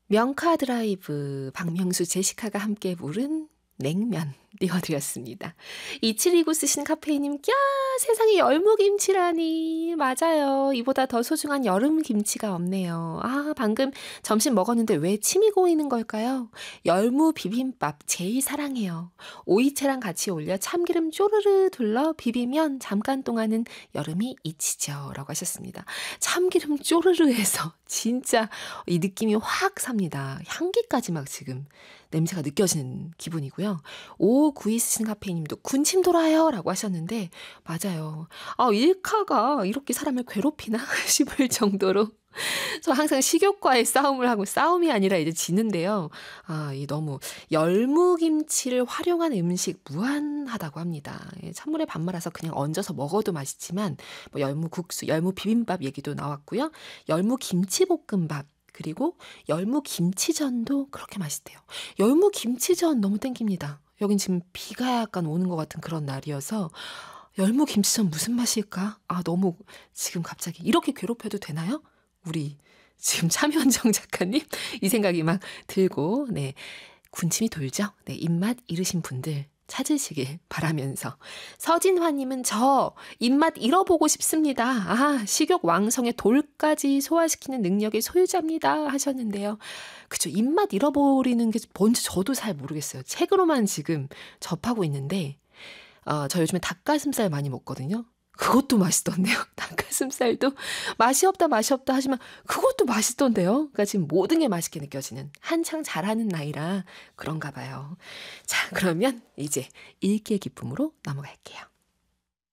명카 드라이브 박명수 제시카가 함께 부른 냉면 띄워드렸습니다. 2729 쓰신 카페이님, 야 세상에 열무김치라니. 맞아요. 이보다 더 소중한 여름김치가 없네요. 아, 방금 점심 먹었는데 왜 침이 고이는 걸까요? 열무 비빔밥 제일 사랑해요. 오이채랑 같이 올려 참기름 쪼르르 둘러 비비면 잠깐 동안은 여름이 잊히죠. 라고 하셨습니다. 참기름 쪼르르 해서 진짜 이 느낌이 확 삽니다. 향기까지 막 지금 냄새가 느껴지는 기분이고요. 5592 쓰신 카페이님도 군침 돌아요 라고 하셨는데 맞아요. 아, 일카가 이렇게 사람을 괴롭히나 싶을 정도로 저 항상 식욕과의 싸움을 하고 싸움이 아니라 이제 지는데요. 아, 이 너무 열무김치를 활용한 음식 무한하다고 합니다. 찬물에 밥 말아서 그냥 얹어서 먹어도 맛있지만 뭐 열무국수, 열무비빔밥 얘기도 나왔고요. 열무김치볶음밥 그리고 열무김치전도 그렇게 맛있대요. 열무김치전 너무 땡깁니다. 여긴 지금 비가 약간 오는 것 같은 그런 날이어서 열무김치전 무슨 맛일까? 아, 너무 지금 갑자기 이렇게 괴롭혀도 되나요? 우리 지금 참현정 작가님 이 생각이 막 들고 네 군침이 돌죠. 네 입맛 잃으신 분들 찾으시길 바라면서 서진화님은 저 입맛 잃어보고 싶습니다. 아 식욕 왕성의 돌까지 소화시키는 능력의 소유자입니다 하셨는데요. 그쵸 입맛 잃어버리는 게 뭔지 저도 잘 모르겠어요. 책으로만 지금 접하고 있는데 저 요즘에 닭가슴살 많이 먹거든요. 그것도 맛있던데요. 닭가슴살도 맛이 없다 하지만 그것도 맛있던데요. 그러니까 지금 모든 게 맛있게 느껴지는 한창 잘하는 나이라 그런가 봐요. 자, 그러면 이제 읽기의 기쁨으로 넘어갈게요.